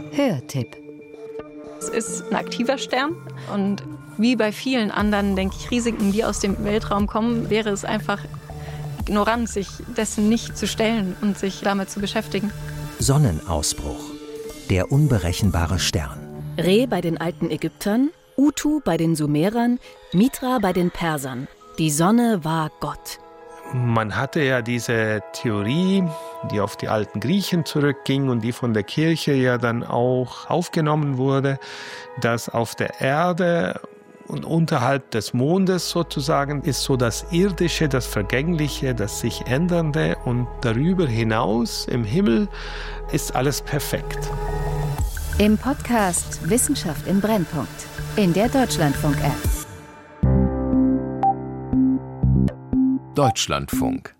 Hörtipp. Es ist ein aktiver Stern und wie bei vielen anderen, denke ich, Risiken, die aus dem Weltraum kommen, wäre es einfach ignorant, sich dessen nicht zu stellen und sich damit zu beschäftigen. Sonnenausbruch. Der unberechenbare Stern. Re bei den alten Ägyptern, Utu bei den Sumerern, Mitra bei den Persern. Die Sonne war Gott. Man hatte ja diese Theorie, die auf die alten Griechen zurückging und die von der Kirche ja dann auch aufgenommen wurde, dass auf der Erde und unterhalb des Mondes sozusagen ist so das Irdische, das Vergängliche, das sich Ändernde und darüber hinaus im Himmel ist alles perfekt. Im Podcast Wissenschaft im Brennpunkt in der Deutschlandfunk-App. Deutschlandfunk.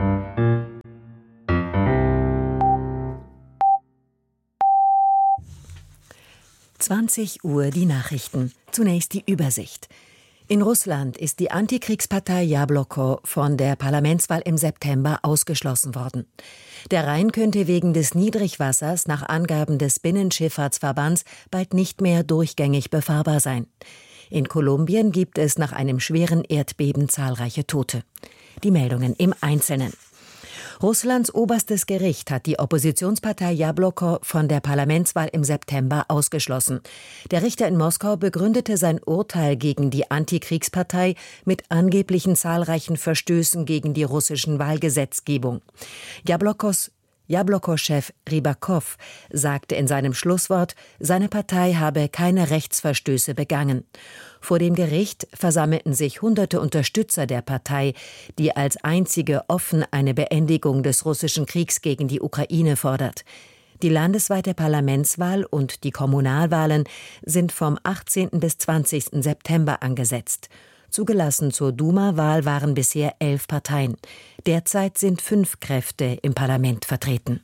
Uhr die Nachrichten. Zunächst die Übersicht. In Russland ist die Antikriegspartei Jabloko von der Parlamentswahl im September ausgeschlossen worden. Der Rhein könnte wegen des Niedrigwassers nach Angaben des Binnenschifffahrtsverbands bald nicht mehr durchgängig befahrbar sein. In Kolumbien gibt es nach einem schweren Erdbeben zahlreiche Tote. Die Meldungen im Einzelnen. Russlands oberstes Gericht hat die Oppositionspartei Jabloko von der Parlamentswahl im September ausgeschlossen. Der Richter in Moskau begründete sein Urteil gegen die Antikriegspartei mit angeblichen zahlreichen Verstößen gegen die russischen Wahlgesetzgebung. Jabloko-Chef Rybakow sagte in seinem Schlusswort, seine Partei habe keine Rechtsverstöße begangen. Vor dem Gericht versammelten sich hunderte Unterstützer der Partei, die als einzige offen eine Beendigung des russischen Kriegs gegen die Ukraine fordert. Die landesweite Parlamentswahl und die Kommunalwahlen sind vom 18. bis 20. September angesetzt. Zugelassen zur Duma-Wahl waren bisher 11 Parteien. Derzeit sind 5 Kräfte im Parlament vertreten.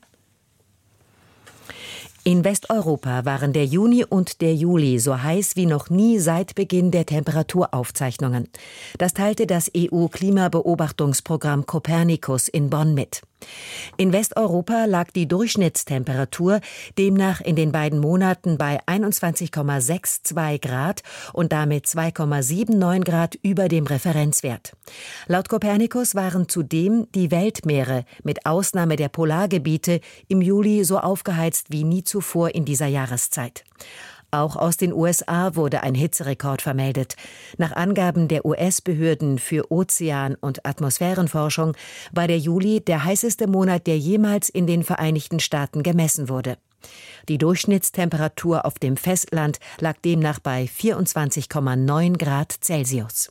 In Westeuropa waren der Juni und der Juli so heiß wie noch nie seit Beginn der Temperaturaufzeichnungen. Das teilte das EU-Klimabeobachtungsprogramm Copernicus in Bonn mit. In Westeuropa lag die Durchschnittstemperatur demnach in den beiden Monaten bei 21,62 Grad und damit 2,79 Grad über dem Referenzwert. Laut Copernicus waren zudem die Weltmeere mit Ausnahme der Polargebiete im Juli so aufgeheizt wie nie zuvor in dieser Jahreszeit. Auch aus den USA wurde ein Hitzerekord vermeldet. Nach Angaben der US-Behörden für Ozean- und Atmosphärenforschung war der Juli der heißeste Monat, der jemals in den Vereinigten Staaten gemessen wurde. Die Durchschnittstemperatur auf dem Festland lag demnach bei 24,9 Grad Celsius.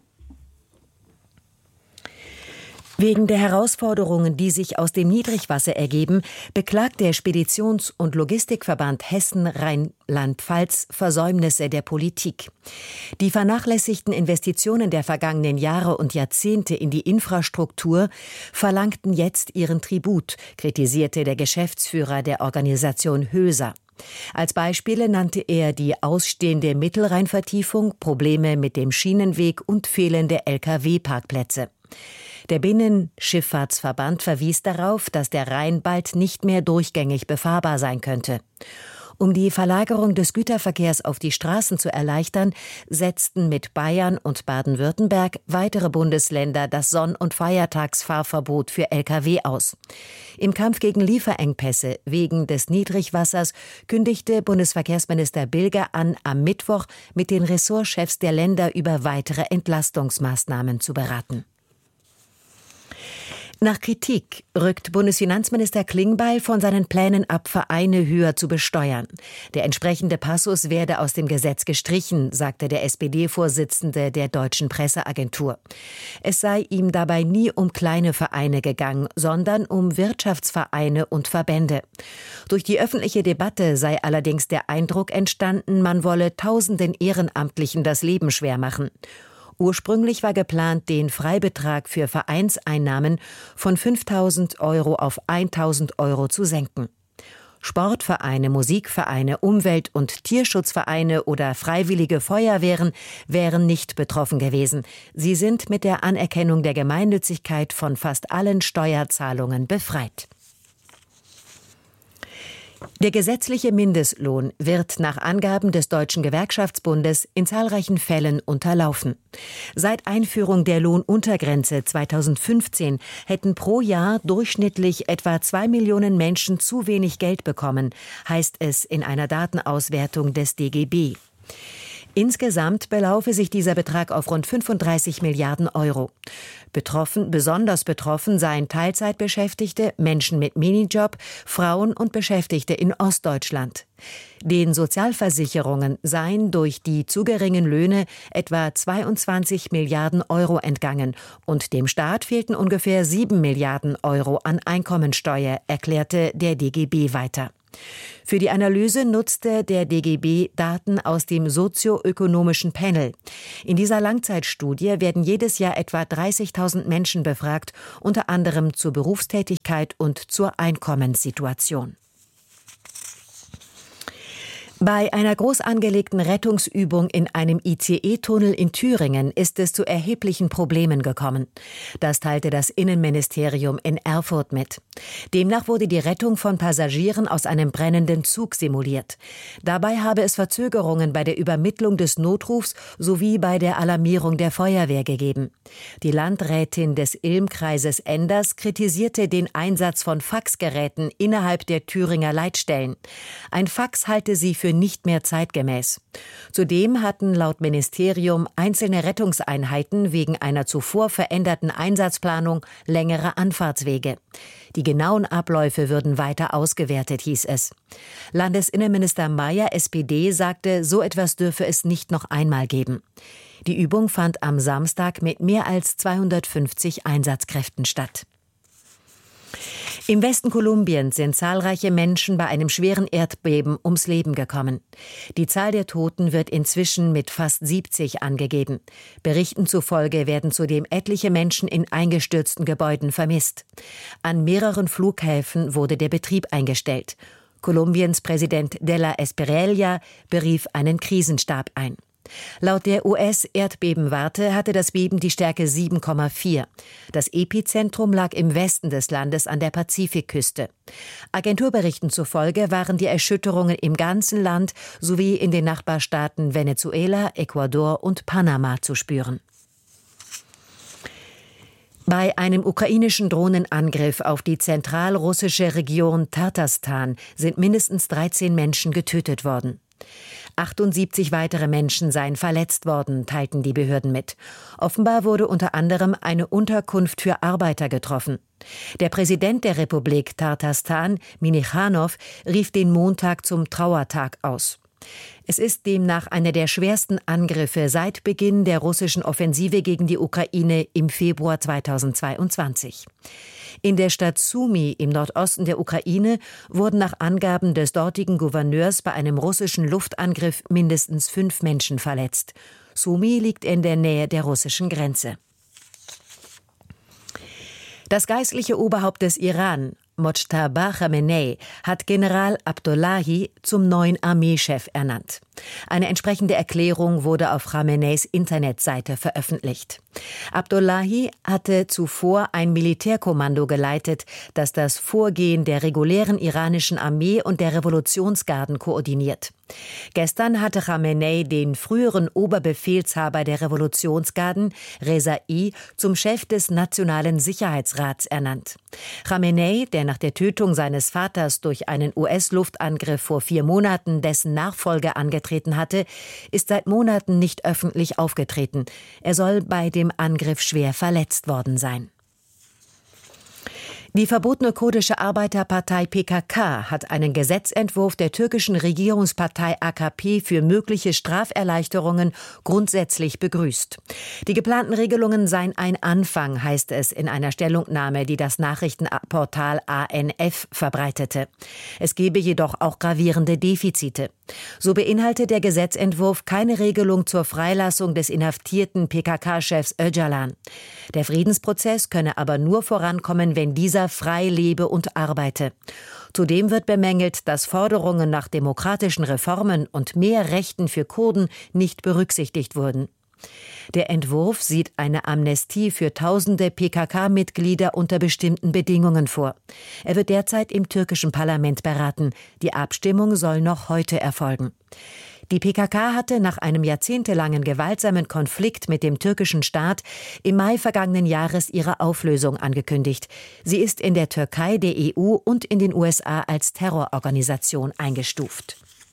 Wegen der Herausforderungen, die sich aus dem Niedrigwasser ergeben, beklagt der Speditions- und Logistikverband Hessen-Rheinland-Pfalz Versäumnisse der Politik. Die vernachlässigten Investitionen der vergangenen Jahre und Jahrzehnte in die Infrastruktur verlangten jetzt ihren Tribut, kritisierte der Geschäftsführer der Organisation Höser. Als Beispiele nannte er die ausstehende Mittelrheinvertiefung, Probleme mit dem Schienenweg und fehlende Lkw-Parkplätze. Der Binnenschifffahrtsverband verwies darauf, dass der Rhein bald nicht mehr durchgängig befahrbar sein könnte. Um die Verlagerung des Güterverkehrs auf die Straßen zu erleichtern, setzten mit Bayern und Baden-Württemberg weitere Bundesländer das Sonn- und Feiertagsfahrverbot für Lkw aus. Im Kampf gegen Lieferengpässe wegen des Niedrigwassers kündigte Bundesverkehrsminister Bilger an, am Mittwoch mit den Ressortchefs der Länder über weitere Entlastungsmaßnahmen zu beraten. Nach Kritik rückt Bundesfinanzminister Klingbeil von seinen Plänen ab, Vereine höher zu besteuern. Der entsprechende Passus werde aus dem Gesetz gestrichen, sagte der SPD-Vorsitzende der Deutschen Presseagentur. Es sei ihm dabei nie um kleine Vereine gegangen, sondern um Wirtschaftsvereine und Verbände. Durch die öffentliche Debatte sei allerdings der Eindruck entstanden, man wolle tausenden Ehrenamtlichen das Leben schwer machen. Ursprünglich war geplant, den Freibetrag für Vereinseinnahmen von 5.000 € auf 1.000 € zu senken. Sportvereine, Musikvereine, Umwelt- und Tierschutzvereine oder freiwillige Feuerwehren wären nicht betroffen gewesen. Sie sind mit der Anerkennung der Gemeinnützigkeit von fast allen Steuerzahlungen befreit. Der gesetzliche Mindestlohn wird nach Angaben des Deutschen Gewerkschaftsbundes in zahlreichen Fällen unterlaufen. Seit Einführung der Lohnuntergrenze 2015 hätten pro Jahr durchschnittlich etwa 2 Millionen Menschen zu wenig Geld bekommen, heißt es in einer Datenauswertung des DGB. Insgesamt belaufe sich dieser Betrag auf rund 35 Milliarden Euro. Besonders betroffen seien Teilzeitbeschäftigte, Menschen mit Minijob, Frauen und Beschäftigte in Ostdeutschland. Den Sozialversicherungen seien durch die zu geringen Löhne etwa 22 Milliarden Euro entgangen und dem Staat fehlten ungefähr 7 Milliarden Euro an Einkommensteuer, erklärte der DGB weiter. Für die Analyse nutzte der DGB Daten aus dem sozioökonomischen Panel. In dieser Langzeitstudie werden jedes Jahr etwa 30.000 Menschen befragt, unter anderem zur Berufstätigkeit und zur Einkommenssituation. Bei einer groß angelegten Rettungsübung in einem ICE-Tunnel in Thüringen ist es zu erheblichen Problemen gekommen. Das teilte das Innenministerium in Erfurt mit. Demnach wurde die Rettung von Passagieren aus einem brennenden Zug simuliert. Dabei habe es Verzögerungen bei der Übermittlung des Notrufs sowie bei der Alarmierung der Feuerwehr gegeben. Die Landrätin des Ilm-Kreises Enders kritisierte den Einsatz von Faxgeräten innerhalb der Thüringer Leitstellen. Ein Fax halte sie für nicht mehr zeitgemäß. Zudem hatten laut Ministerium einzelne Rettungseinheiten wegen einer zuvor veränderten Einsatzplanung längere Anfahrtswege. Die genauen Abläufe würden weiter ausgewertet, hieß es. Landesinnenminister Mayer, SPD, sagte, so etwas dürfe es nicht noch einmal geben. Die Übung fand am Samstag mit mehr als 250 Einsatzkräften statt. Im Westen Kolumbiens sind zahlreiche Menschen bei einem schweren Erdbeben ums Leben gekommen. Die Zahl der Toten wird inzwischen mit fast 70 angegeben. Berichten zufolge werden zudem etliche Menschen in eingestürzten Gebäuden vermisst. An mehreren Flughäfen wurde der Betrieb eingestellt. Kolumbiens Präsident de la Espriella berief einen Krisenstab ein. Laut der US-Erdbebenwarte hatte das Beben die Stärke 7,4. Das Epizentrum lag im Westen des Landes an der Pazifikküste. Agenturberichten zufolge waren die Erschütterungen im ganzen Land sowie in den Nachbarstaaten Venezuela, Ecuador und Panama zu spüren. Bei einem ukrainischen Drohnenangriff auf die zentralrussische Region Tatarstan sind mindestens 13 Menschen getötet worden. 78 weitere Menschen seien verletzt worden, teilten die Behörden mit. Offenbar wurde unter anderem eine Unterkunft für Arbeiter getroffen. Der Präsident der Republik Tatarstan, Minichanov, rief den Montag zum Trauertag aus. Es ist demnach einer der schwersten Angriffe seit Beginn der russischen Offensive gegen die Ukraine im Februar 2022. In der Stadt Sumy im Nordosten der Ukraine wurden nach Angaben des dortigen Gouverneurs bei einem russischen Luftangriff mindestens 5 Menschen verletzt. Sumy liegt in der Nähe der russischen Grenze. Das geistliche Oberhaupt des Iran, Mojtaba Khamenei, hat General Abdullahi zum neuen Armeechef ernannt. Eine entsprechende Erklärung wurde auf Khameneis Internetseite veröffentlicht. Abdullahi hatte zuvor ein Militärkommando geleitet, das das Vorgehen der regulären iranischen Armee und der Revolutionsgarden koordiniert. Gestern hatte Khamenei den früheren Oberbefehlshaber der Revolutionsgarden, Rezai, zum Chef des Nationalen Sicherheitsrats ernannt. Khamenei, der nach der Tötung seines Vaters durch einen US-Luftangriff vor 4 Monaten dessen Nachfolger angetreten hatte, ist seit Monaten nicht öffentlich aufgetreten. Er soll bei dem Angriff schwer verletzt worden sein. Die verbotene kurdische Arbeiterpartei PKK hat einen Gesetzentwurf der türkischen Regierungspartei AKP für mögliche Straferleichterungen grundsätzlich begrüßt. Die geplanten Regelungen seien ein Anfang, heißt es in einer Stellungnahme, die das Nachrichtenportal ANF verbreitete. Es gebe jedoch auch gravierende Defizite. So beinhaltet der Gesetzentwurf keine Regelung zur Freilassung des inhaftierten PKK-Chefs Öcalan. Der Friedensprozess könne aber nur vorankommen, wenn dieser frei lebe und arbeite. Zudem wird bemängelt, dass Forderungen nach demokratischen Reformen und mehr Rechten für Kurden nicht berücksichtigt wurden. Der Entwurf sieht eine Amnestie für tausende PKK-Mitglieder unter bestimmten Bedingungen vor. Er wird derzeit im türkischen Parlament beraten. Die Abstimmung soll noch heute erfolgen. Die PKK hatte nach einem jahrzehntelangen gewaltsamen Konflikt mit dem türkischen Staat im Mai vergangenen Jahres ihre Auflösung angekündigt. Sie ist in der Türkei, der EU und in den USA als Terrororganisation eingestuft.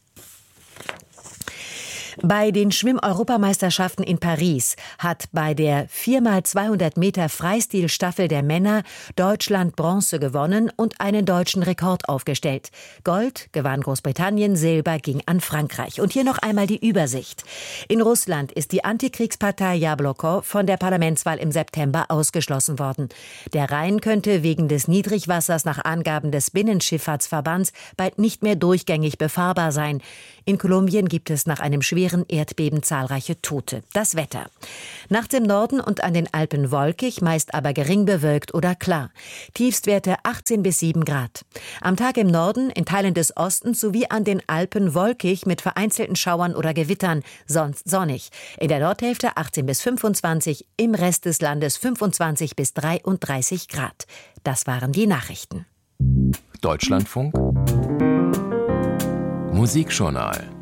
Bei den Schwimm-Europameisterschaften in Paris hat bei der 4x200 Meter Freistilstaffel der Männer Deutschland Bronze gewonnen und einen deutschen Rekord aufgestellt. Gold gewann Großbritannien, Silber ging an Frankreich. Und hier noch einmal die Übersicht. In Russland ist die Antikriegspartei Jabloko von der Parlamentswahl im September ausgeschlossen worden. Der Rhein könnte wegen des Niedrigwassers nach Angaben des Binnenschifffahrtsverbands bald nicht mehr durchgängig befahrbar sein. In Kolumbien gibt es nach einem schweren Erdbeben zahlreiche Tote. Das Wetter. Nachts im Norden und an den Alpen wolkig, meist aber gering bewölkt oder klar. Tiefstwerte 18 bis 7 Grad. Am Tag im Norden, in Teilen des Ostens sowie an den Alpen wolkig mit vereinzelten Schauern oder Gewittern, sonst sonnig. In der Nordhälfte 18 bis 25, im Rest des Landes 25 bis 33 Grad. Das waren die Nachrichten. Deutschlandfunk Musikjournal